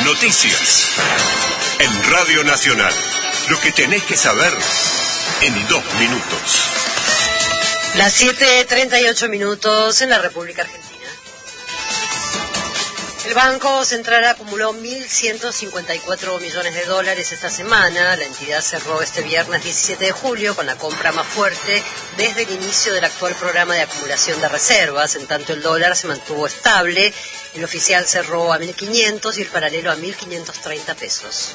Noticias. En Radio Nacional. Lo que tenés que saber en 2 minutos. Las 7:38 minutos en la República Argentina. El Banco Central acumuló 1.154 millones de dólares esta semana. La entidad cerró este viernes 17 de julio con la compra más fuerte desde el inicio del actual programa de acumulación de reservas. En tanto, el dólar se mantuvo estable. El oficial cerró a 1.500 y el paralelo a 1.530 pesos.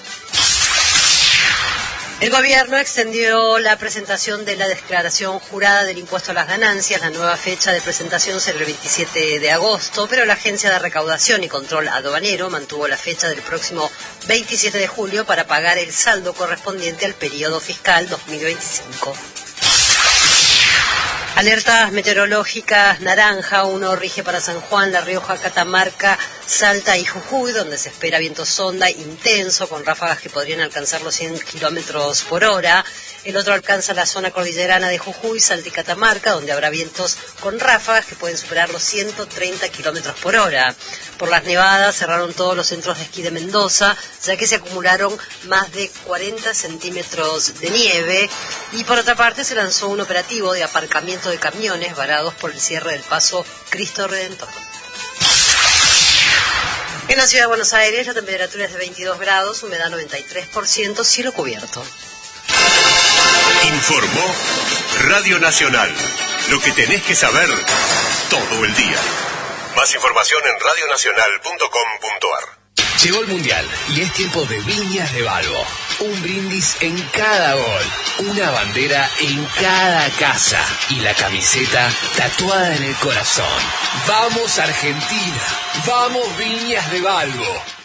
El gobierno extendió la presentación de la declaración jurada del impuesto a las ganancias. La nueva fecha de presentación será el 27 de agosto, pero la Agencia de Recaudación y Control Aduanero mantuvo la fecha del próximo 27 de julio para pagar el saldo correspondiente al periodo fiscal 2025. Alertas meteorológicas naranja, uno rige para San Juan, La Rioja, Catamarca, Salta y Jujuy, donde se espera viento sonda intenso con ráfagas que podrían alcanzar los 100 kilómetros por hora. El otro alcanza la zona cordillerana de Jujuy, Salta y Catamarca, donde habrá vientos con ráfagas que pueden superar los 130 kilómetros por hora. Por las nevadas cerraron todos los centros de esquí de Mendoza, ya que se acumularon más de 40 centímetros de nieve. Y por otra parte se lanzó un operativo de aparcamiento de camiones varados por el cierre del paso Cristo Redentor. En la ciudad de Buenos Aires la temperatura es de 22 grados, humedad 93%, cielo cubierto. Informó Radio Nacional. Lo que tenés que saber todo el día. Más información en radionacional.com.ar. Llegó el Mundial y es tiempo de Viñas de Balbo. Un brindis en cada gol, una bandera en cada casa y la camiseta tatuada en el corazón. ¡Vamos Argentina! ¡Vamos Viñas de Balbo!